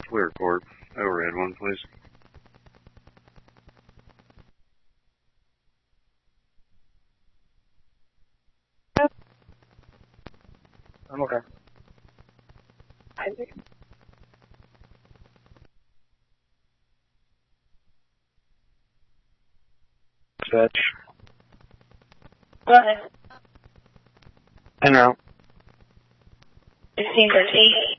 Clear court. Overhead one, please. I'm okay. Dispatch. Go ahead. En route. 1613.